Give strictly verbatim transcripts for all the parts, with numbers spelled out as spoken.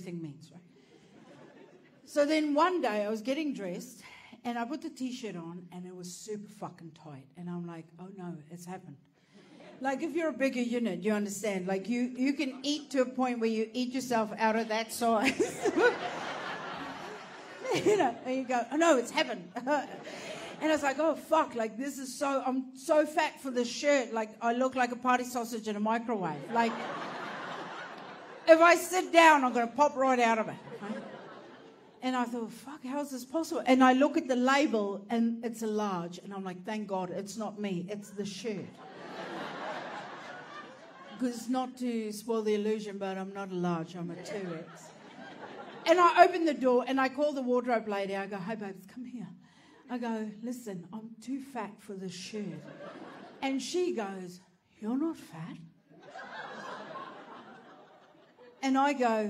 everything means, right? So then one day I was getting dressed and I put the t-shirt on and it was super fucking tight. And I'm like, oh no, it's happened. Like if you're a bigger unit, you understand. Like you, you can eat to a point where you eat yourself out of that size. You know, and you go, oh no, it's happened. And I was like, oh fuck, like this is so, I'm so fat for this shirt. Like I look like a party sausage in a microwave. Like if I sit down, I'm going to pop right out of it. Right? And I thought, fuck, how is this possible? And I look at the label and it's a large. And I'm like, thank God, it's not me, it's the shirt. Because not to spoil the illusion, but I'm not a large, I'm a two X. And I open the door and I call the wardrobe lady. I go, hey babes, come here. I go, listen, I'm too fat for this shirt. And she goes, you're not fat? And I go,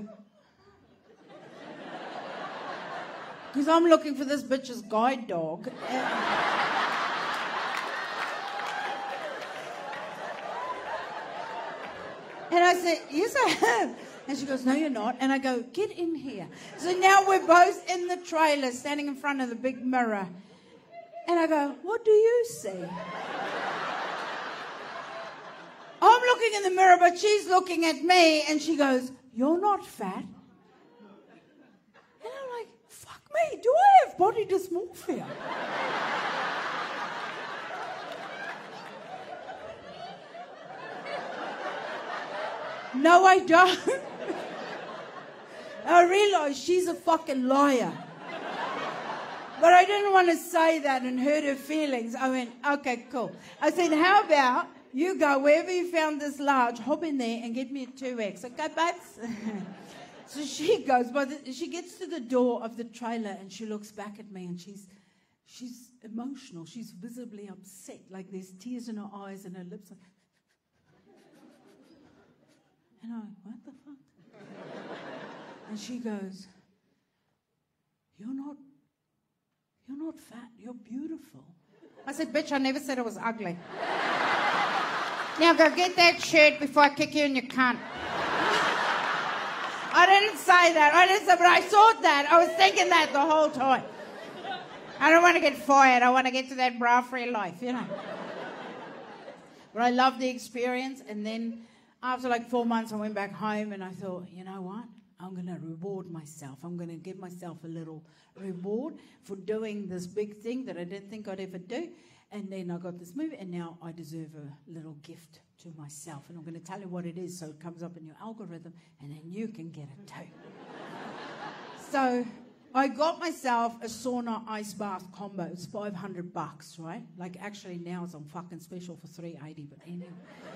because I'm looking for this bitch's guide dog. And, and I said, yes, I am. And she goes, no, you're not. And I go, get in here. So now we're both in the trailer, standing in front of the big mirror. And I go, what do you see? I'm looking in the mirror, but she's looking at me. And she goes, you're not fat. And I'm like, fuck me, do I have body dysmorphia? No, I don't. I realized she's a fucking liar. But I didn't want to say that and hurt her feelings. I went, okay, cool. I said, how about you go wherever you found this large, hop in there and get me a two X. Okay, babes? So she goes, but she gets to the door of the trailer and she looks back at me and she's she's emotional. She's visibly upset. Like there's tears in her eyes and her lips. Like, and I went, what the fuck? And she goes, you're not, you're not fat, you're beautiful. I said, bitch, I never said I was ugly. Now go get that shirt before I kick you in your cunt. I didn't say that, I didn't say, but I thought that. I was thinking that the whole time. I don't want to get fired, I want to get to that bra-free life, you know. But I loved the experience, and then after like four months, I went back home and I thought, you know what? I'm going to reward myself. I'm going to give myself a little reward for doing this big thing that I didn't think I'd ever do. And then I got this movie, and now I deserve a little gift to myself. And I'm going to tell you what it is so it comes up in your algorithm, and then you can get it too. So I got myself a sauna ice bath combo. It's five hundred bucks, right? Like actually now it's on fucking special for three eighty, but anyway.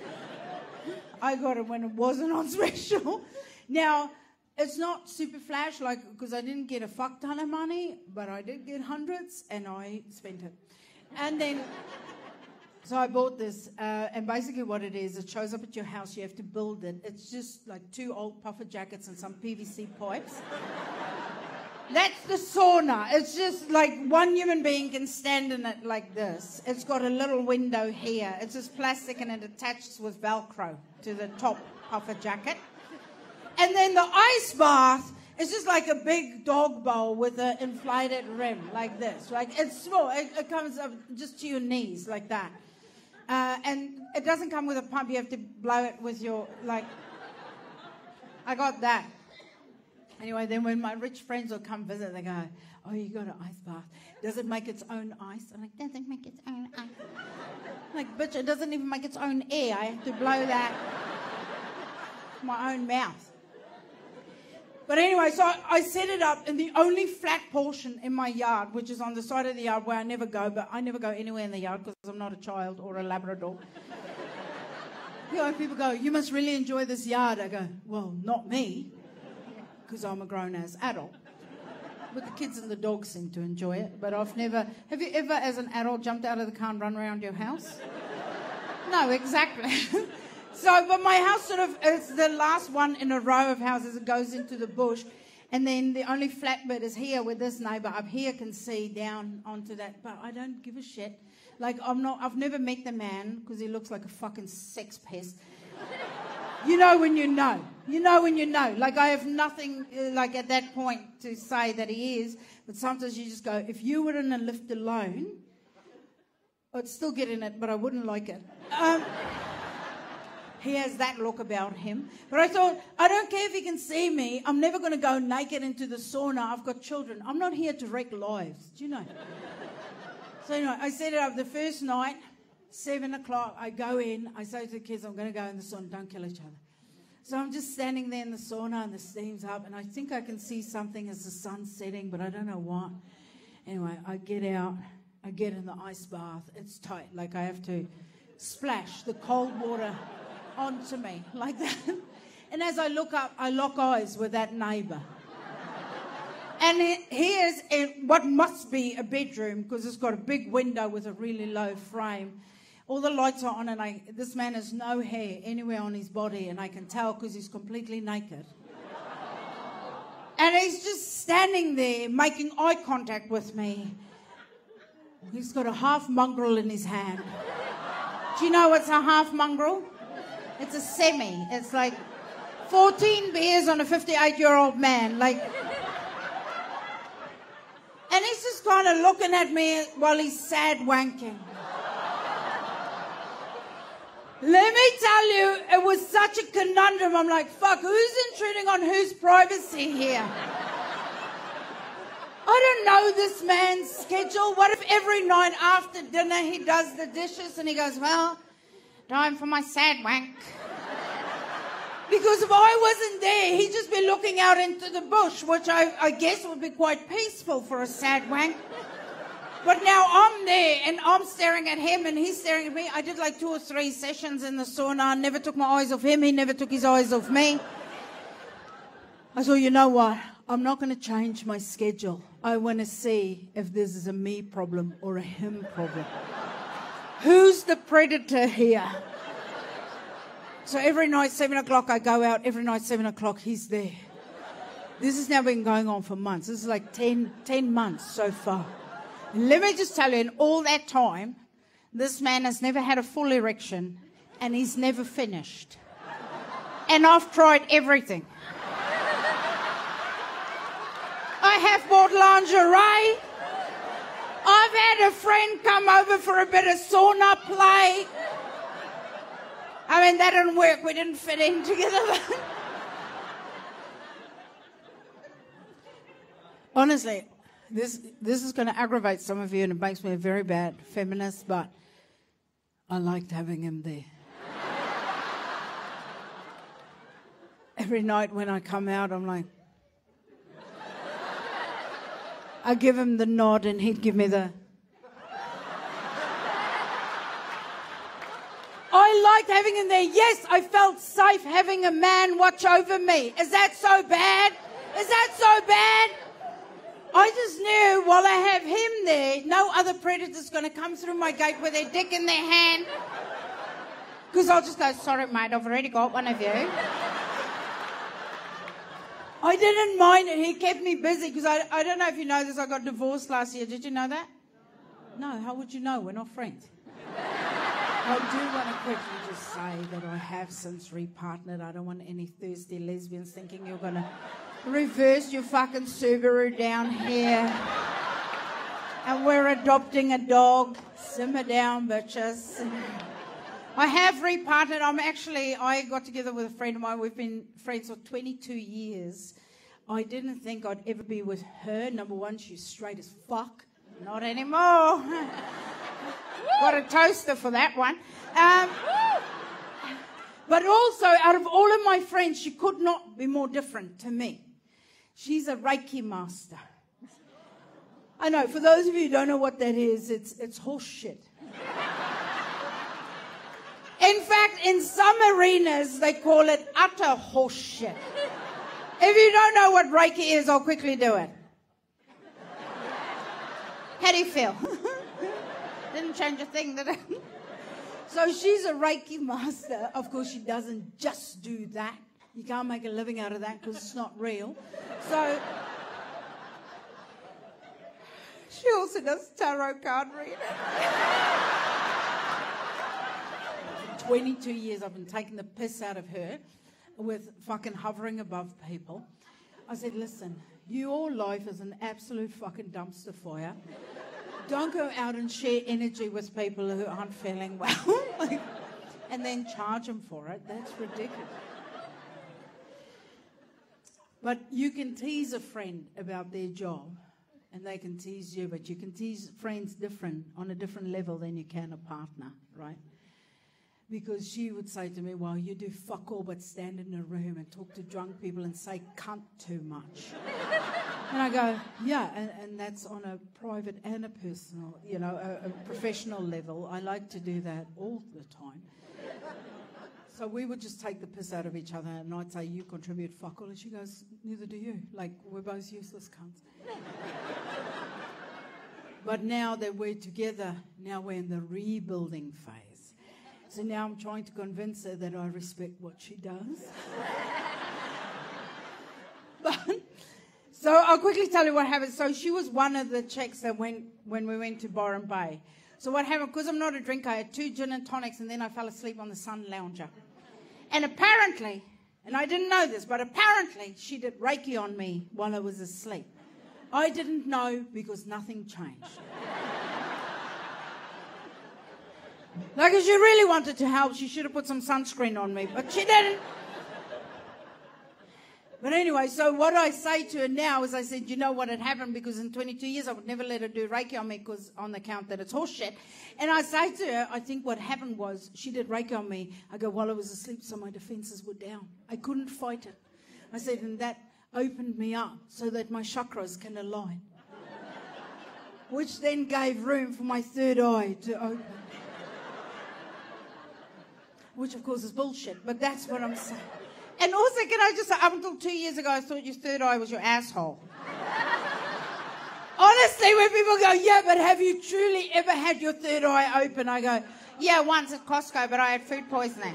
I got it when it wasn't on special. Now, it's not super flash, like, because I didn't get a fuck ton of money, but I did get hundreds, and I spent it. And then, so I bought this, uh, and basically what it is, it shows up at your house, you have to build it. It's just like two old puffer jackets and some P V C pipes. That's the sauna. It's just like one human being can stand in it like this. It's got a little window here. It's just plastic and it attaches with Velcro to the top puffer jacket. And then the ice bath is just like a big dog bowl with an inflated rim like this. Like it's small. It, it comes up just to your knees like that. Uh, and it doesn't come with a pump. You have to blow it with your, like, I got that. Anyway, then when my rich friends will come visit, they go, oh, you got an ice bath. Does it make its own ice? I'm like, doesn't make its own ice. I'm like, bitch, it doesn't even make its own air. I have to blow that with my own mouth. But anyway, so I, I set it up in the only flat portion in my yard, which is on the side of the yard where I never go, but I never go anywhere in the yard because I'm not a child or a Labrador. You know, people go, you must really enjoy this yard. I go, well, not me, because I'm a grown-ass adult. But the kids and the dogs seem to enjoy it. But I've never... Have you ever, as an adult, jumped out of the car and run around your house? No, exactly. So, but my house sort of is the last one in a row of houses. It goes into the bush. And then the only flat bit is here where this neighbour up here can see down onto that. But I don't give a shit. Like, I'm not... I've never met the man because he looks like a fucking sex pest. You know when you know. You know when you know. Like, I have nothing, uh, like, at that point to say that he is. But sometimes you just go, if you were in a lift alone, I'd still get in it, but I wouldn't like it. Um, he has that look about him. But I thought, I don't care if he can see me. I'm never going to go naked into the sauna. I've got children. I'm not here to wreck lives. Do you know? So anyway, I set it up the first night, seven o'clock. I go in. I say to the kids, I'm going to go in the sauna. Don't kill each other. So I'm just standing there in the sauna and the steam's up. And I think I can see something as the sun's setting, but I don't know what. Anyway, I get out. I get in the ice bath. It's tight. Like, I have to splash the cold water onto me like that. And as I look up, I lock eyes with that neighbour. And he is in what must be a bedroom, because it's got a big window with a really low frame. All the lights are on, and I, this man has no hair anywhere on his body, and I can tell because he's completely naked. And he's just standing there making eye contact with me. He's got a half mongrel in his hand. Do you know what's a half mongrel? It's a semi. It's like fourteen beers on a fifty-eight-year-old man. Like, and he's just kind of looking at me while he's sad wanking. Let me tell you, it was such a conundrum. I'm like, fuck, who's intruding on whose privacy here? I don't know this man's schedule. What if every night after dinner he does the dishes and he goes, well, time for my sad wank. Because if I wasn't there, he'd just be looking out into the bush, which I, I guess would be quite peaceful for a sad wank. But now I'm there and I'm staring at him and he's staring at me. I did like two or three sessions in the sauna. I never took my eyes off him. He never took his eyes off me. I thought, you know what? I'm not going to change my schedule. I want to see if this is a me problem or a him problem. Who's the predator here? So every night, seven o'clock, I go out. Every night, seven o'clock, he's there. This has now been going on for months. This is like ten, ten months so far. And let me just tell you, in all that time, this man has never had a full erection and he's never finished. And I've tried everything. I have bought lingerie. I've had a friend come over for a bit of sauna play. I mean, that didn't work. We didn't fit in together. Honestly, this this is going to aggravate some of you, and it makes me a very bad feminist, but I liked having him there. Every night when I come out, I'm like, I give him the nod and he'd give me the... I liked having him there. Yes, I felt safe having a man watch over me. Is that so bad? Is that so bad? I just knew while I have him there, no other predator's going to come through my gate with their dick in their hand. Because I'll just go, sorry, mate, I've already got one of you. I didn't mind it. He kept me busy because I, I don't know if you know this. I got divorced last year. Did you know that? No. How would you know? We're not friends. I do want to quickly just say that I have since repartnered. I don't want any thirsty lesbians thinking you're going to reverse your fucking Subaru down here. And we're adopting a dog. Simmer down, bitches. I have repartnered. I'm actually, I got together with a friend of mine. We've been friends for twenty-two years. I didn't think I'd ever be with her. Number one, she's straight as fuck. Not anymore. Got a toaster for that one. Um, but also, out of all of my friends, she could not be more different to me. She's a Reiki master. I know, for those of you who don't know what that is, it's, it's horse shit. In fact, in some arenas, they call it utter horse shit. If you don't know what Reiki is, I'll quickly do it. How do you feel? Didn't change a thing, did it? So she's a Reiki master. Of course, she doesn't just do that. You can't make a living out of that because it's not real. So she also does tarot card reading. twenty-two years I've been taking the piss out of her. with fucking hovering above people. I said, listen, your life is an absolute fucking dumpster fire. Don't go out and share energy with people who aren't feeling well. Like, and then charge them for it. That's ridiculous. But you can tease a friend about their job, and they can tease you, but you can tease friends different, on a different level than you can a partner, right? Because she would say to me, well, you do fuck all but stand in a room and talk to drunk people and say cunt too much. And I go, yeah, and, and that's on a private and a personal, you know, a, a professional level. I like to do that all the time. So we would just take the piss out of each other, and I'd say, you contribute fuck all, and she goes, neither do you. Like, we're both useless cunts. But now that we're together, now we're in the rebuilding phase. So now I'm trying to convince her that I respect what she does. But, so I'll quickly tell you what happened. So she was one of the chicks that went when we went to Byron Bay. So what happened, because I'm not a drinker, I had two gin and tonics, and then I fell asleep on the sun lounger. And apparently, and I didn't know this, but apparently she did Reiki on me while I was asleep. I didn't know because nothing changed. Like, if she really wanted to help, she should have put some sunscreen on me, but she didn't. But anyway, so what I say to her now is I said, you know what had happened, because in twenty-two years I would never let her do Reiki on me because on the count that it's horseshit. And I say to her, I think what happened was she did Reiki on me. I go, while I was asleep, so my defenses were down. I couldn't fight it. I said, and that opened me up so that my chakras can align. Which then gave room for my third eye to open. Which, of course, is bullshit, but that's what I'm saying. And also, can I just say, up until two years ago, I thought your third eye was your asshole. Honestly, when people go, yeah, but have you truly ever had your third eye open? I go, yeah, once at Costco, but I had food poisoning.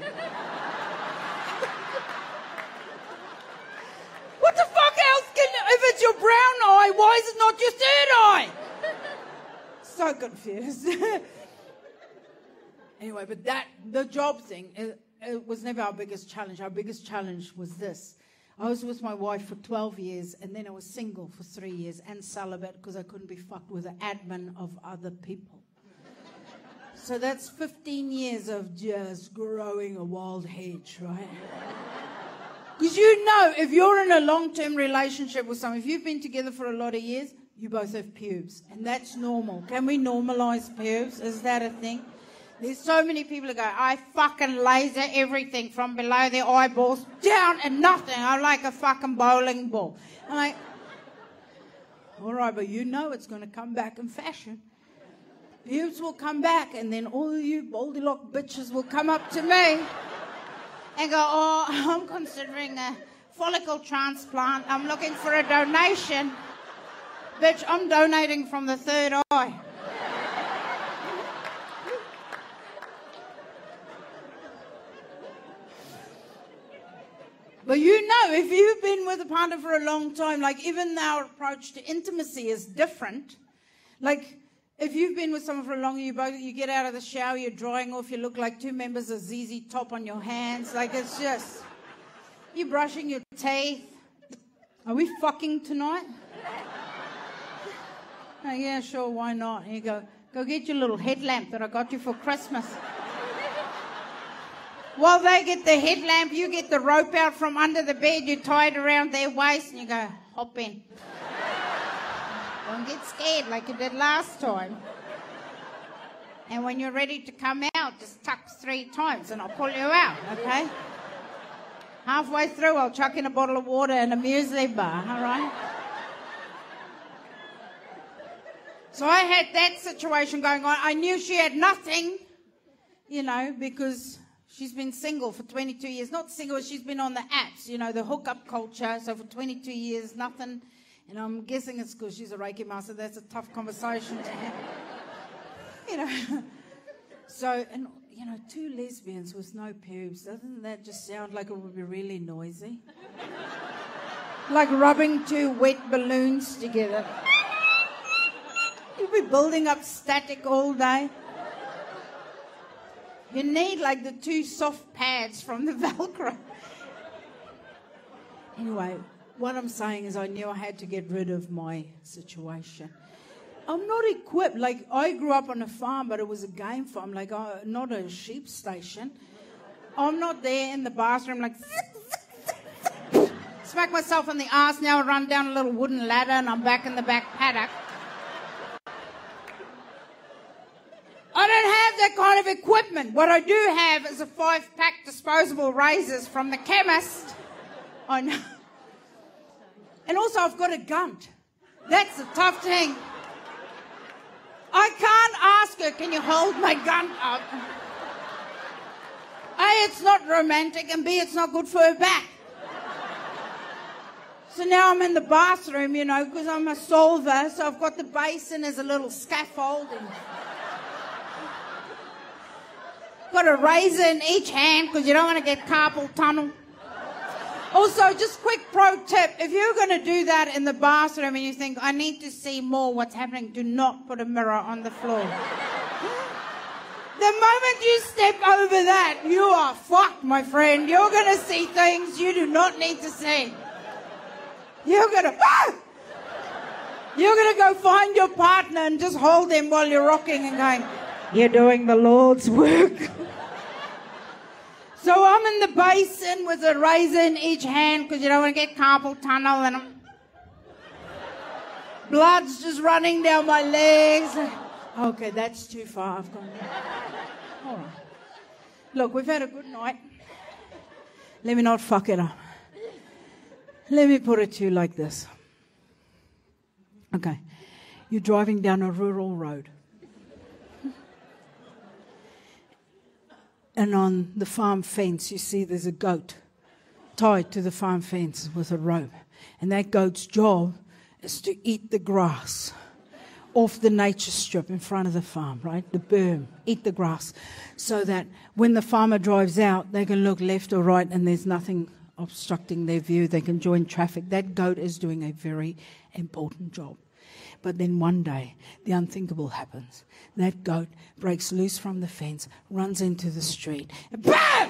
What the fuck else can, if it's your brown eye, why is it not your third eye? So confused. Anyway, but that, the job thing, it, it was never our biggest challenge. Our biggest challenge was this. I was with my wife for twelve years, and then I was single for three years and celibate because I couldn't be fucked with the admin of other people. So that's fifteen years of just growing a wild hedge, right? Because you know, if you're in a long-term relationship with someone, if you've been together for a lot of years, you both have pubes, and that's normal. Can we normalize pubes? Is that a thing? There's so many people who go, I fucking laser everything from below their eyeballs down and nothing. I'm like a fucking bowling ball. I'm like, all right, but you know it's going to come back in fashion. Pubes will come back, and then all you Baldylock bitches will come up to me and go, oh, I'm considering a follicle transplant. I'm looking for a donation. Bitch, I'm donating from the third eye. But you know, if you've been with a partner for a long time, like even our approach to intimacy is different. Like if you've been with someone for a long time, you both, you get out of the shower, you're drying off, you look like two members of Z Z Top on your hands. Like it's just, you're brushing your teeth. Are we fucking tonight? Oh, yeah, sure, why not? And you go, go get your little headlamp that I got you for Christmas. While they get the headlamp, you get the rope out from under the bed, you tie it around their waist, and you go, hop in. Don't get scared like you did last time. And when you're ready to come out, just tuck three times, and I'll pull you out, okay? Halfway through, I'll chuck in a bottle of water and a muesli bar, all right? So I had that situation going on. I knew she had nothing, you know, because she's been single for twenty-two years. Not single, she's been on the apps, you know, the hookup culture. So for twenty-two years, nothing. And I'm guessing it's because she's a Reiki master. That's a tough conversation to have. You know. So, and, you know, two lesbians with no pubes. Doesn't that just sound like it would be really noisy? Like rubbing two wet balloons together. You'll be building up static all day. You need like the two soft pads from the Velcro. Anyway, what I'm saying is I knew I had to get rid of my situation. I'm not equipped. Like, I grew up on a farm, but it was a game farm, like uh, not a sheep station. I'm not there in the bathroom like, zip, zip, zip, zip. Smack myself on the arse, now I run down a little wooden ladder and I'm back in the back paddock. I don't have that kind of equipment. What I do have is a five-pack disposable razors from the chemist. I know. And also I've got a gun. That's the tough thing. I can't ask her, can you hold my gun up? A, it's not romantic, and B, it's not good for her back. So now I'm in the bathroom, you know, because I'm a solver, so I've got the basin as a little scaffold. And got a razor in each hand, because you don't want to get carpal tunnel. Also, just quick pro tip, if you're going to do that in the bathroom and you think, I need to see more what's happening, do not put a mirror on the floor. The moment you step over that, you are fucked, my friend. You're going to see things you do not need to see. You're going to... Ah! You're going to go find your partner and just hold them while you're rocking and going, you're doing the Lord's work. So I'm in the basin with a razor in each hand because you don't want to get carpal tunnel and I'm... blood's just running down my legs. Okay, that's too far. I've gone there. All right. Look, we've had a good night. Let me not fuck it up. Let me put it to you like this. Okay, you're driving down a rural road. And on the farm fence, you see there's a goat tied to the farm fence with a rope. And that goat's job is to eat the grass off the nature strip in front of the farm, right? The berm, eat the grass. So that when the farmer drives out, they can look left or right and there's nothing obstructing their view. They can join traffic. That goat is doing a very important job. But then one day, the unthinkable happens. That goat breaks loose from the fence, runs into the street, and BAM!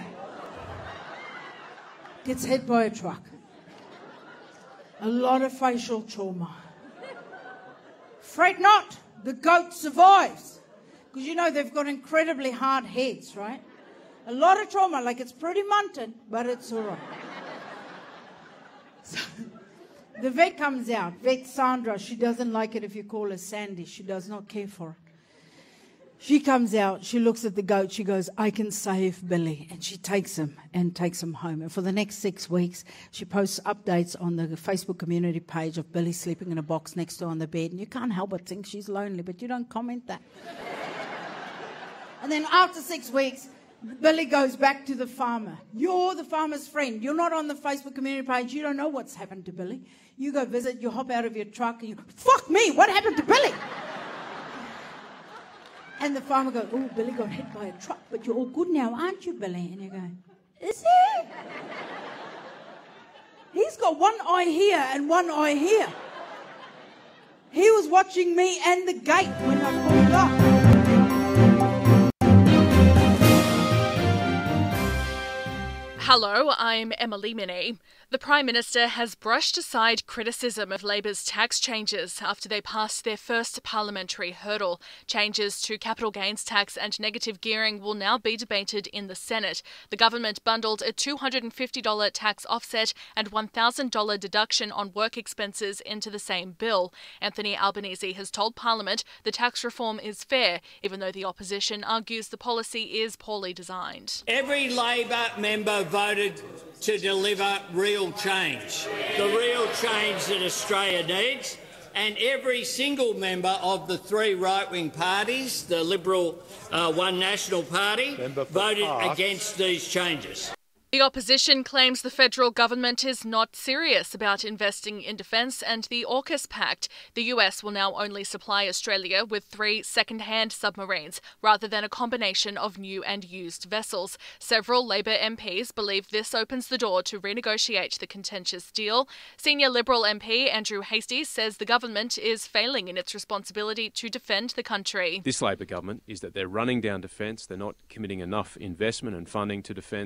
Gets hit by a truck. A lot of facial trauma. Fret not, the goat survives. Because you know they've got incredibly hard heads, right? A lot of trauma, like it's pretty munted, but it's all right. So, the vet comes out, Vet Sandra. She doesn't like it if you call her Sandy. She does not care for it. She comes out, she looks at the goat, she goes, I can save Billy. And she takes him and takes him home. And for the next six weeks, she posts updates on the Facebook community page of Billy sleeping in a box next to her on the bed. And you can't help but think she's lonely, but you don't comment that. And then after six weeks, Billy goes back to the farmer. You're the farmer's friend. You're not on the Facebook community page. You don't know what's happened to Billy. You go visit, you hop out of your truck, and you, fuck me, what happened to Billy? And the farmer goes, oh, Billy got hit by a truck, but you're all good now, aren't you, Billy? And you go, is he? He's got one eye here and one eye here. He was watching me and the gate when I pulled up. Hello, I'm Emily Minnie. The Prime Minister has brushed aside criticism of Labor's tax changes after they passed their first parliamentary hurdle. Changes to capital gains tax and negative gearing will now be debated in the Senate. The government bundled a two hundred fifty dollars tax offset and one thousand dollars deduction on work expenses into the same bill. Anthony Albanese has told Parliament the tax reform is fair, even though the opposition argues the policy is poorly designed. Every Labor member voted to deliver real change, the real change that Australia needs, and every single member of the three right-wing parties, the Liberal uh, One National Party, voted Parks. against these changes. The opposition claims the federal government is not serious about investing in defence and the AUKUS Pact. The U S will now only supply Australia with three second-hand submarines, rather than a combination of new and used vessels. Several Labor M Ps believe this opens the door to renegotiate the contentious deal. Senior Liberal M P Andrew Hastie says the government is failing in its responsibility to defend the country. This Labor government is that they're running down defence, they're not committing enough investment and funding to defence,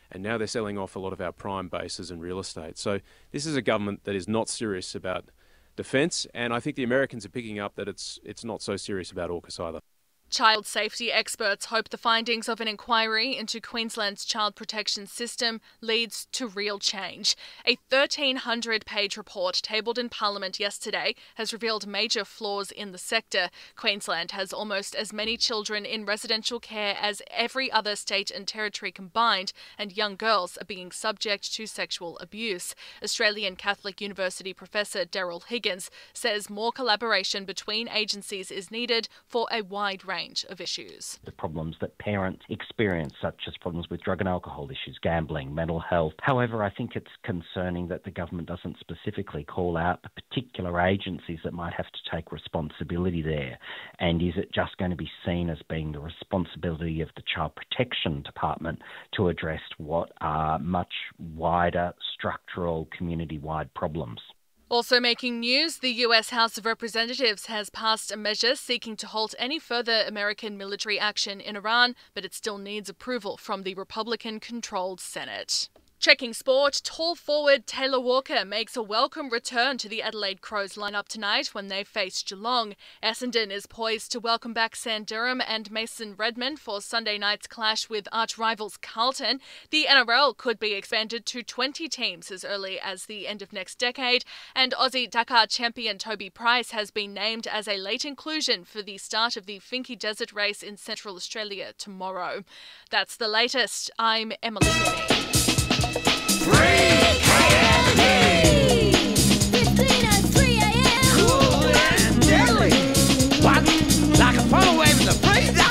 and now they're selling off a lot of our prime bases and real estate. So this is a government that is not serious about defence, and I think the Americans are picking up that it's it's not so serious about AUKUS either. Child safety experts hope the findings of an inquiry into Queensland's child protection system leads to real change. A thirteen hundred page report tabled in Parliament yesterday has revealed major flaws in the sector. Queensland has almost as many children in residential care as every other state and territory combined, and young girls are being subject to sexual abuse. Australian Catholic University professor Daryl Higgins says more collaboration between agencies is needed for a wide range of issues. The problems that parents experience, such as problems with drug and alcohol issues, gambling, mental health. However, I think it's concerning that the government doesn't specifically call out the particular agencies that might have to take responsibility there. And is it just going to be seen as being the responsibility of the Child Protection Department to address what are much wider structural community-wide problems? Also making news, the U S House of Representatives has passed a measure seeking to halt any further American military action in Iran, but it still needs approval from the Republican-controlled Senate. Checking sport, tall forward Taylor Walker makes a welcome return to the Adelaide Crows lineup tonight when they face Geelong. Essendon is poised to welcome back Sam Durham and Mason Redman for Sunday night's clash with arch-rivals Carlton. The N R L could be expanded to twenty teams as early as the end of next decade, and Aussie Dakar champion Toby Price has been named as a late inclusion for the start of the Finke Desert Race in Central Australia tomorrow. That's the latest. I'm Emily Minnie. three K M D fifteen oh three A M Cool and deadly. What? Like a funnel wave in the freezer?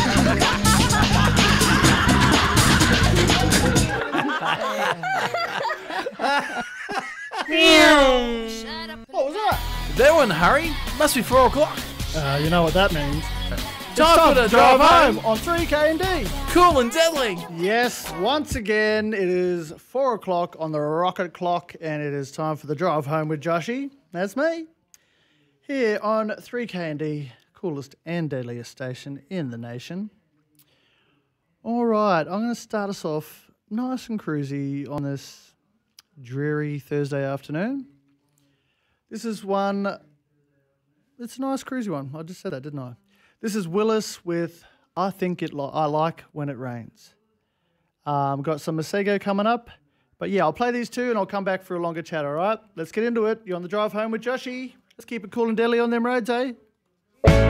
What was that? That one, hurry. Must be four o'clock. Uh, you know what that means. Time for the drive home on three K and D. Cool and deadly. Yes, once again, it is four o'clock on the rocket clock, and it is time for the drive home with Joshy. That's me. Here on three K and D, coolest and deadliest station in the nation. All right, I'm going to start us off nice and cruisy on this dreary Thursday afternoon. This is one, it's a nice cruisy one. I just said that, didn't I? This is Willis with I Think It Li- I Like When It Rains. Um, got some Masego coming up. But yeah, I'll play these two and I'll come back for a longer chat, all right? Let's get into it. You're on the drive home with Joshy. Let's keep it cool and deadly on them roads, eh?